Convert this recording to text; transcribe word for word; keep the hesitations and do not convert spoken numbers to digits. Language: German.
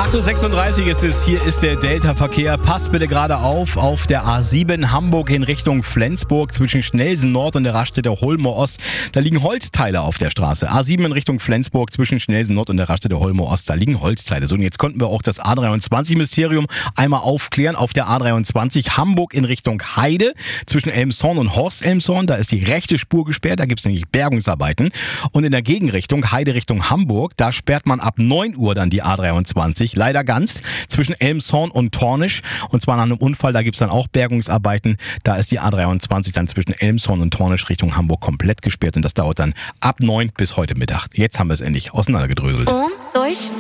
acht Uhr sechsunddreißig ist es, hier ist der Delta-Verkehr. Passt bitte gerade auf, auf der A sieben Hamburg in Richtung Flensburg zwischen Schnelsen Nord und der Raststätte Holmer Ost. Da liegen Holzteile auf der Straße. A sieben in Richtung Flensburg zwischen Schnelsen Nord und der Raststätte Holmer Ost. Da liegen Holzteile. So, und jetzt konnten wir auch das A dreiundzwanzig-Mysterium einmal aufklären. Auf der A dreiundzwanzig Hamburg in Richtung Heide zwischen Elmshorn und Horst-Elmshorn. Da ist die rechte Spur gesperrt. Da gibt es nämlich Bergungsarbeiten. Und in der Gegenrichtung, Heide Richtung Hamburg, da sperrt man ab neun Uhr dann die A dreiundzwanzig. Leider ganz zwischen Elmshorn und Tornisch. Und zwar nach einem Unfall, da gibt es dann auch Bergungsarbeiten. Da ist die A dreiundzwanzig dann zwischen Elmshorn und Tornisch Richtung Hamburg komplett gesperrt. Und das dauert dann ab neun bis heute Mittag. Jetzt haben wir es endlich auseinandergedröselt. Um, durch.